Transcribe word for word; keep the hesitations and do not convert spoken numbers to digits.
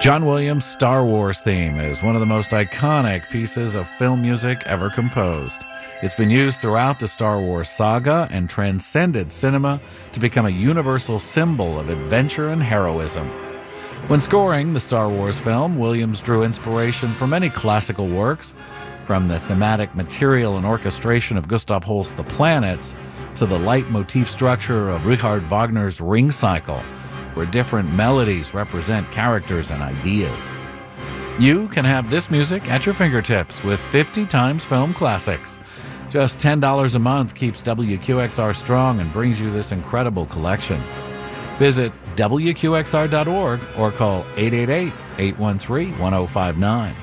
John Williams' Star Wars theme is one of the most iconic pieces of film music ever composed. It's been used throughout the Star Wars saga and transcended cinema to become a universal symbol of adventure and heroism. When scoring the Star Wars film, Williams drew inspiration from many classical works, from the thematic material and orchestration of Gustav Holst's The Planets to the leitmotif structure of Richard Wagner's Ring Cycle, where different melodies represent characters and ideas. You can have this music at your fingertips with fifty Times Film Classics. Just ten dollars a month keeps W Q X R strong and brings you this incredible collection. Visit W Q X R dot org or call eight eight eight, eight one three, one zero five nine.